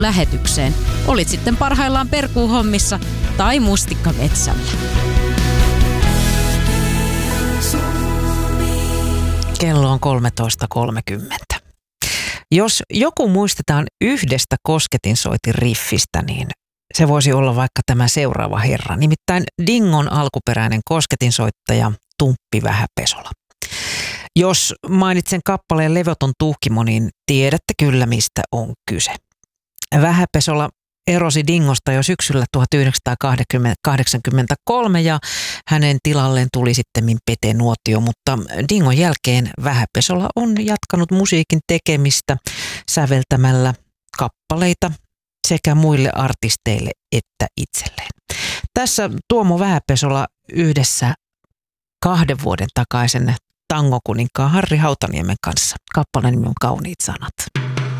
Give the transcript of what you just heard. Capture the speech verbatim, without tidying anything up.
lähetykseen. Olit sitten parhaillaan perkuuhommissa tai mustikkametsällä. Kello on kolmetoista kolmekymmentä. Jos joku muistetaan yhdestä kosketinsoitin riffistä, niin se voisi olla vaikka tämä seuraava herra. Nimittäin Dingon alkuperäinen kosketinsoittaja Tumppi Vähäpesola. Jos mainitsen kappaleen Levoton tuhkimo, niin tiedätte kyllä mistä on kyse. Vähäpesola erosi Dingosta jo syksyllä tuhatyhdeksänsataakahdeksankymmentäkolme ja hänen tilalleen tuli sitten Pete Nuotio, mutta Dingon jälkeen Vähäpesola on jatkanut musiikin tekemistä säveltämällä kappaleita sekä muille artisteille että itselleen. Tässä Tuomo Vähäpesola yhdessä kahden vuoden takaisen tangokuninkaan Harri Hautaniemen kanssa. Kappaleen nimi on Kauniit sanat.